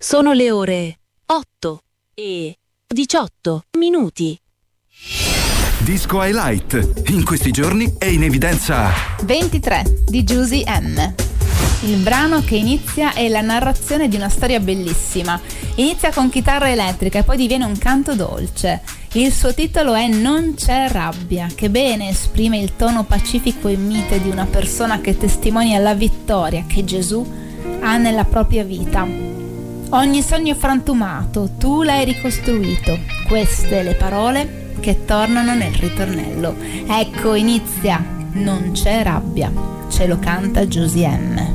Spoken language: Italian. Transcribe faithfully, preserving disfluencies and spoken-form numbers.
Sono le ore otto e diciotto minuti. Disco Highlight. In questi giorni è in evidenza ventitré di Giusy M. Il brano che inizia è la narrazione di una storia bellissima. Inizia con chitarra elettrica e poi diviene un canto dolce. Il suo titolo è Non c'è rabbia, che bene esprime il tono pacifico e mite di una persona che testimonia la vittoria che Gesù ha nella propria vita. Ogni sogno frantumato, tu l'hai ricostruito. Queste le parole che tornano nel ritornello. Ecco, inizia Non c'è rabbia. Ce lo canta Giusy M.